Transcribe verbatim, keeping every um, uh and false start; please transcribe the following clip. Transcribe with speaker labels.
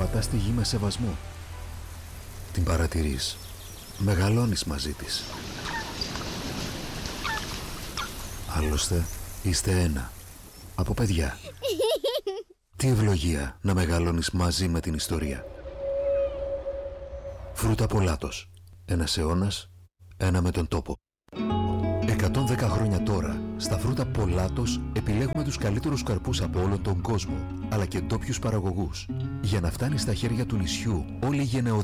Speaker 1: περπατάς στη γη με σεβασμό. Την παρατηρείς. Μεγαλώνεις μαζί της. Άλλωστε, είστε ένα. Από παιδιά. Τι ευλογία να μεγαλώνεις μαζί με την ιστορία. Φρούτα Πολάτος. Ένας αιώνας, ένα με τον τόπο. εκατόν δέκα χρόνια τώρα, στα Φρούτα Πολάτος επιλέγουμε τους καλύτερους καρπούς από όλο τον κόσμο, αλλά και ντόπιους παραγωγούς, για να φτάνει στα χέρια του νησιού όλη η γενεοδορία